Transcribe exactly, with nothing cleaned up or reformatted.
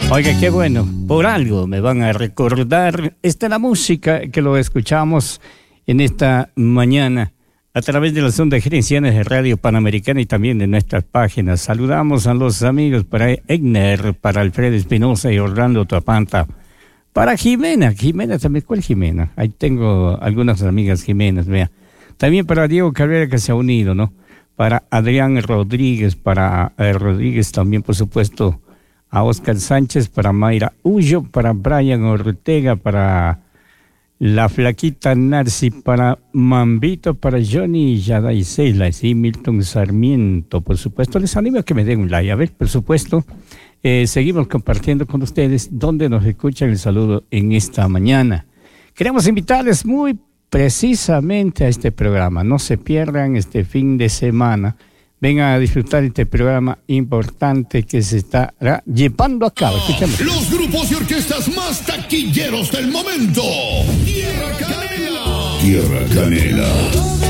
Oiga, qué bueno, por algo me van a recordar. Esta es la música que lo escuchamos en esta mañana a través de las ondas gerencianas de Radio Panamericana y también de nuestras páginas. Saludamos a los amigos para Egner, para Alfredo Espinosa y Orlando Tapanta. Para Jimena, Jimena también, ¿cuál Jimena? Ahí tengo algunas amigas Jimenas, vea. También para Diego Carrera, que se ha unido, ¿no? Para Adrián Rodríguez, para eh, Rodríguez también, por supuesto, a Oscar Sánchez, para Mayra Ullo, para Brian Ortega, para la Flaquita Narci, para Mambito, para Johnny Yadaisela, y Milton Sarmiento, por supuesto. Les animo a que me den un like, a ver, por supuesto. Eh, seguimos compartiendo con ustedes donde nos escuchan. El saludo en esta mañana. Queremos invitarles muy precisamente a este programa. No se pierdan este fin de semana. Vengan a disfrutar este programa importante que se estará llevando a cabo. Escuchemos. Los grupos y orquestas más taquilleros del momento. Tierra Canela. Tierra Canela.